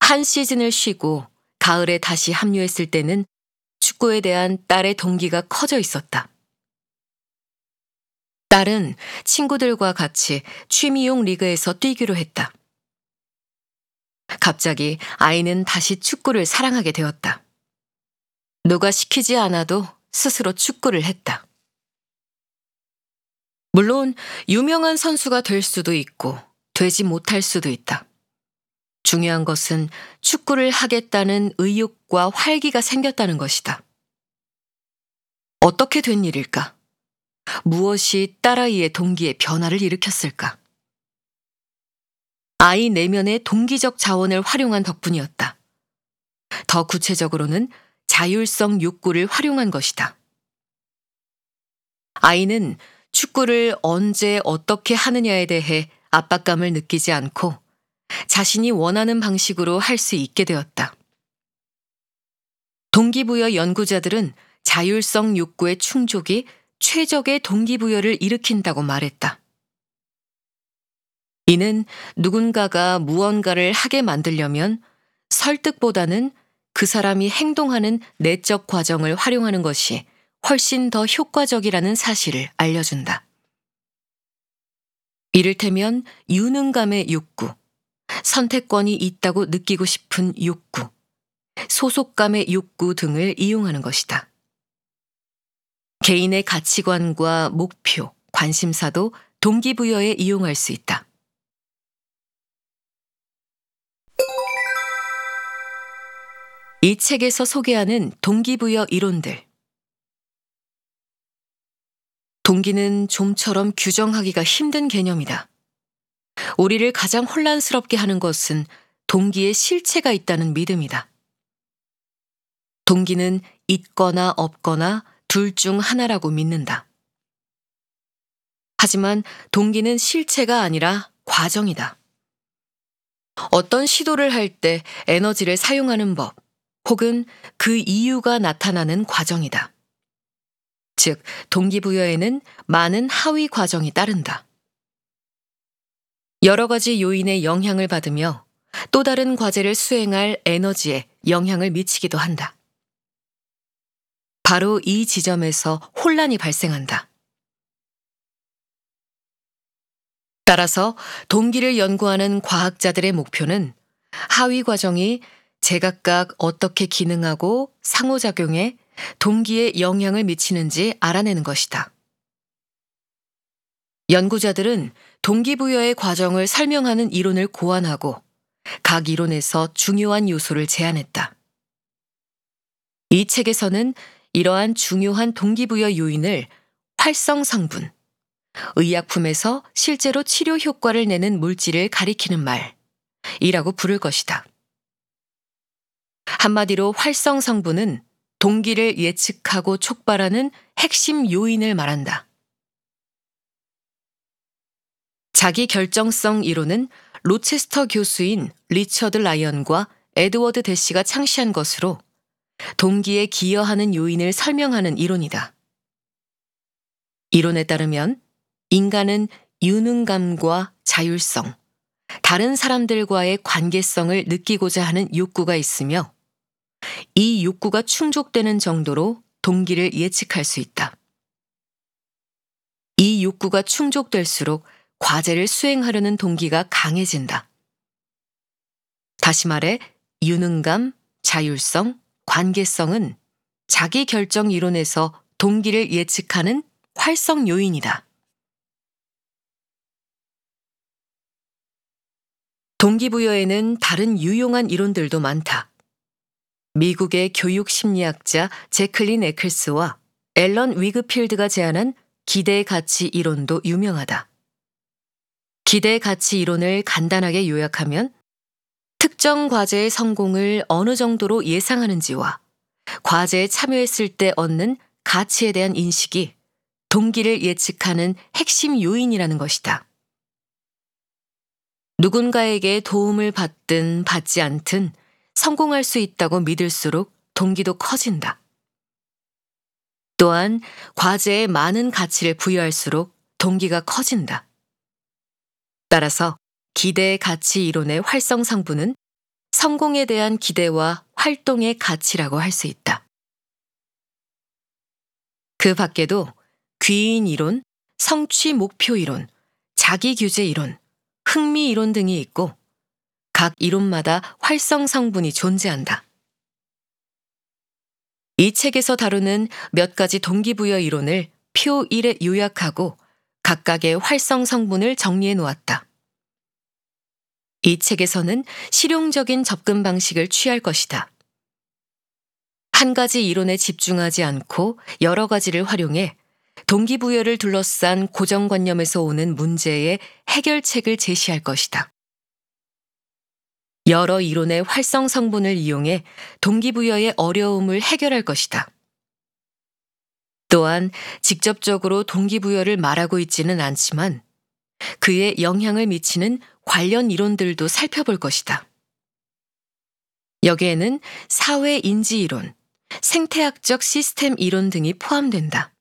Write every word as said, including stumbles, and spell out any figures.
한 시즌을 쉬고 가을에 다시 합류했을 때는 축구에 대한 딸의 동기가 커져 있었다. 딸은 친구들과 같이 취미용 리그에서 뛰기로 했다. 갑자기 아이는 다시 축구를 사랑하게 되었다. 누가 시키지 않아도 스스로 축구를 했다. 물론 유명한 선수가 될 수도 있고 되지 못할 수도 있다. 중요한 것은 축구를 하겠다는 의욕과 활기가 생겼다는 것이다. 어떻게 된 일일까? 무엇이 딸아이의 동기에 변화를 일으켰을까? 아이 내면의 동기적 자원을 활용한 덕분이었다. 더 구체적으로는 자율성 욕구를 활용한 것이다. 아이는 축구를 언제 어떻게 하느냐에 대해 압박감을 느끼지 않고 자신이 원하는 방식으로 할 수 있게 되었다. 동기부여 연구자들은 자율성 욕구의 충족이 최적의 동기부여를 일으킨다고 말했다. 이는 누군가가 무언가를 하게 만들려면 설득보다는 그 사람이 행동하는 내적 과정을 활용하는 것이 훨씬 더 효과적이라는 사실을 알려준다. 이를테면 유능감의 욕구, 선택권이 있다고 느끼고 싶은 욕구, 소속감의 욕구 등을 이용하는 것이다. 개인의 가치관과 목표, 관심사도 동기부여에 이용할 수 있다. 이 책에서 소개하는 동기부여 이론들. 동기는 좀처럼 규정하기가 힘든 개념이다. 우리를 가장 혼란스럽게 하는 것은 동기의 실체가 있다는 믿음이다. 동기는 있거나 없거나 둘 중 하나라고 믿는다. 하지만 동기는 실체가 아니라 과정이다. 어떤 시도를 할 때 에너지를 사용하는 법, 혹은 그 이유가 나타나는 과정이다. 즉, 동기부여에는 많은 하위 과정이 따른다. 여러 가지 요인의 영향을 받으며 또 다른 과제를 수행할 에너지에 영향을 미치기도 한다. 바로 이 지점에서 혼란이 발생한다. 따라서 동기를 연구하는 과학자들의 목표는 하위 과정이 제각각 어떻게 기능하고 상호작용해 동기에 영향을 미치는지 알아내는 것이다. 연구자들은 동기부여의 과정을 설명하는 이론을 고안하고 각 이론에서 중요한 요소를 제안했다. 이 책에서는 이러한 중요한 동기부여 요인을 활성성분, 의약품에서 실제로 치료 효과를 내는 물질을 가리키는 말이라고 부를 것이다. 한마디로 활성성분은 동기를 예측하고 촉발하는 핵심 요인을 말한다. 자기결정성 이론은 로체스터 교수인 리처드 라이언과 에드워드 대시가 창시한 것으로 동기에 기여하는 요인을 설명하는 이론이다. 이론에 따르면 인간은 유능감과 자율성, 다른 사람들과의 관계성을 느끼고자 하는 욕구가 있으며 이 욕구가 충족되는 정도로 동기를 예측할 수 있다. 이 욕구가 충족될수록 과제를 수행하려는 동기가 강해진다. 다시 말해 유능감, 자율성, 관계성은 자기결정 이론에서 동기를 예측하는 활성 요인이다. 동기부여에는 다른 유용한 이론들도 많다. 미국의 교육심리학자 제클린 에클스와 앨런 위그필드가 제안한 기대 가치 이론도 유명하다. 기대 가치 이론을 간단하게 요약하면 특정 과제의 성공을 어느 정도로 예상하는지와 과제에 참여했을 때 얻는 가치에 대한 인식이 동기를 예측하는 핵심 요인이라는 것이다. 누군가에게 도움을 받든 받지 않든 성공할 수 있다고 믿을수록 동기도 커진다. 또한 과제에 많은 가치를 부여할수록 동기가 커진다. 따라서 기대 가치 이론의 활성성분은 성공에 대한 기대와 활동의 가치라고 할 수 있다. 그 밖에도 귀인 이론, 성취 목표 이론, 자기 규제 이론, 흥미 이론 등이 있고 각 이론마다 활성 성분이 존재한다. 이 책에서 다루는 몇 가지 동기부여 이론을 표 일에 요약하고 각각의 활성 성분을 정리해 놓았다. 이 책에서는 실용적인 접근 방식을 취할 것이다. 한 가지 이론에 집중하지 않고 여러 가지를 활용해 동기부여를 둘러싼 고정관념에서 오는 문제의 해결책을 제시할 것이다. 여러 이론의 활성 성분을 이용해 동기부여의 어려움을 해결할 것이다. 또한 직접적으로 동기부여를 말하고 있지는 않지만 그에 영향을 미치는 관련 이론들도 살펴볼 것이다. 여기에는 사회 인지 이론, 생태학적 시스템 이론 등이 포함된다.